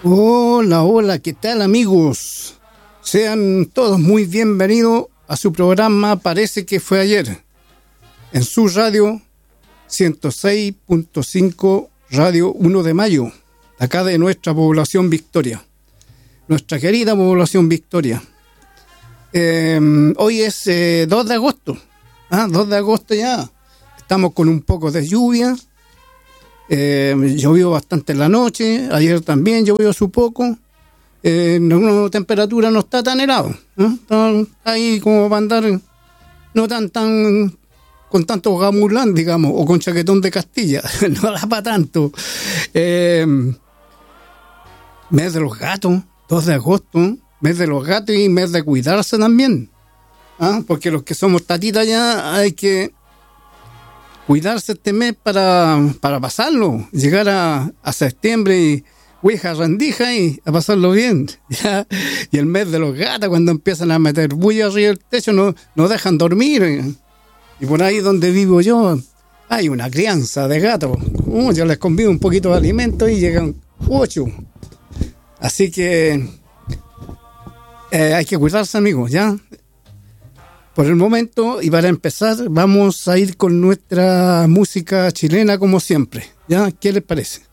Hola, hola, ¿qué tal amigos? Sean todos muy bienvenidos a su programa Parece que fue ayer, en su radio 106.5 Radio 1 de Mayo, acá de nuestra población Victoria, nuestra querida población Victoria. Hoy es 2 de agosto, 2 de agosto ya, estamos con un poco de lluvia. Llovió bastante en la noche, ayer también llovió su poco. La temperatura no está tan helado, ¿no? Está ahí como para andar no tan con tanto gamulán, digamos, o con chaquetón de Castilla. No da para tanto. Mes de los gatos, 2 de agosto, mes de los gatos y mes de cuidarse también, porque los que somos tatitas ya hay que cuidarse este mes para pasarlo, llegar a septiembre y huija rendija y a pasarlo bien, ¿ya? Y el mes de los gatos, cuando empiezan a meter bulla arriba del techo, no dejan dormir. Y por ahí donde vivo yo hay una crianza de gatos. Yo les convido un poquito de alimento y llegan 8. Así que hay que cuidarse, amigos, ¿ya? Por el momento, y para empezar, vamos a ir con nuestra música chilena como siempre, ¿ya? ¿Qué les parece?